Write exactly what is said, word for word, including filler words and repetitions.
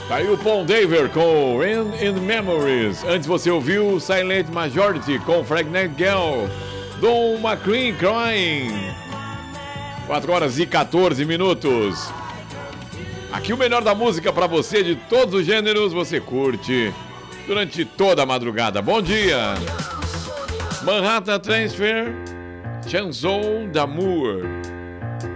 Tá aí o Paul Daver com Rain in Memories. Antes você ouviu Silent Majority com Fragment Girl. Don McLean Crying. quatro horas e quatorze minutos. Aqui o melhor da música pra você de todos os gêneros. Você curte durante toda a madrugada. Bom dia. Manhattan Transfer, Chanson d'Amour.